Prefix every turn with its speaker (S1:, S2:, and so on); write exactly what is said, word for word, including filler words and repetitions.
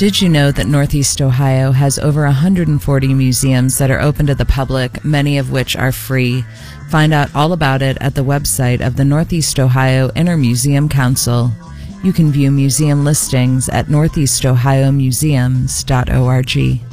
S1: Did you know that Northeast Ohio has over one hundred forty museums that are open to the public, many of which are free? Find out all about it at the website of the Northeast Ohio Inter-Museum Council. You can view museum listings at northeast ohio museums dot org.